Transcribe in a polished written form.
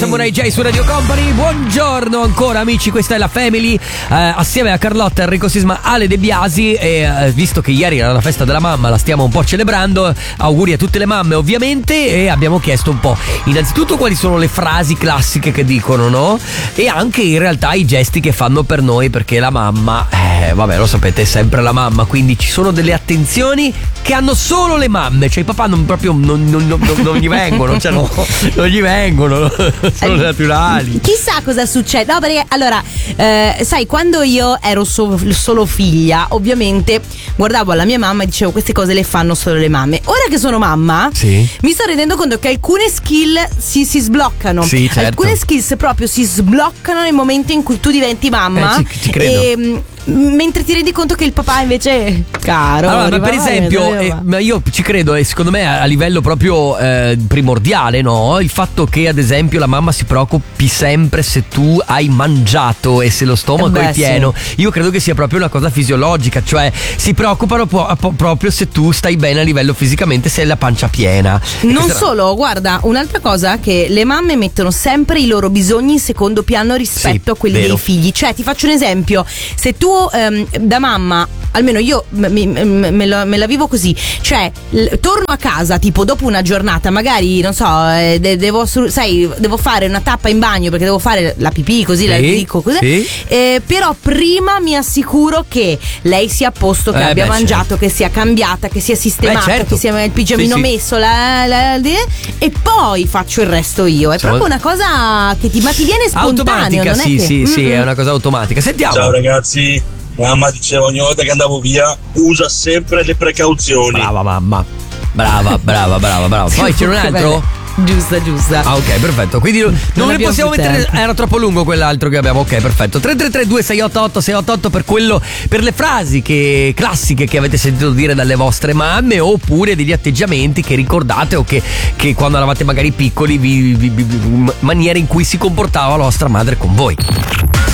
Samurai J su Radio Company, buongiorno ancora amici, questa è la Family, assieme a Carlotta, Enrico Sisma, Ale De Biasi e visto che ieri era la festa della mamma, la stiamo un po' celebrando, auguri a tutte le mamme ovviamente, e abbiamo chiesto un po' innanzitutto quali sono le frasi classiche che dicono, no? E anche in realtà i gesti che fanno per noi, perché la mamma, vabbè lo sapete, è sempre la mamma, quindi ci sono delle attenzioni che hanno solo le mamme, cioè i papà non gli vengono, cioè non gli vengono, sono naturali. Chissà cosa succede. No, perché allora, sai, quando io ero solo figlia, ovviamente guardavo alla mia mamma e dicevo queste cose le fanno solo le mamme. Ora che sono mamma, sì, mi sto rendendo conto che alcune skill si sbloccano. Sì, certo. Alcune skills proprio si sbloccano nel momento in cui tu diventi mamma. Ci credo. Mentre ti rendi conto che il papà invece caro. Allora, per esempio, io ci credo, e secondo me a livello proprio primordiale, no? Il fatto che ad esempio la mamma si preoccupi sempre se tu hai mangiato e se lo stomaco è pieno. Sì. Io credo che sia proprio una cosa fisiologica, cioè si preoccupano proprio se tu stai bene a livello fisicamente, se hai la pancia piena. Non solo, guarda, un'altra cosa, che le mamme mettono sempre i loro bisogni in secondo piano rispetto a quelli dei figli. Cioè, ti faccio un esempio: se tu da mamma, almeno io me la vivo così, cioè torno a casa tipo dopo una giornata, magari non so, devo fare una tappa in bagno perché devo fare la pipì, così la dico così, però prima mi assicuro che lei sia a posto, che abbia mangiato, che sia cambiata, che sia sistemata, che sia il pigiamino messo, e poi faccio il resto io. È proprio una cosa che ti viene spontaneo, automatica, non è sì, è una cosa automatica. Sentiamo. Ciao ragazzi, mamma diceva ogni volta che andavo via usa sempre le precauzioni. Brava mamma, brava. Poi c'è un altro? Giusta. Ah, ok, perfetto. Quindi non ne possiamo mettere. Era troppo lungo quell'altro che abbiamo. Ok, perfetto. 333-2688-688 per le frasi classiche che avete sentito dire dalle vostre mamme, oppure degli atteggiamenti che ricordate o che quando eravate magari piccoli maniere in cui si comportava la vostra madre con voi.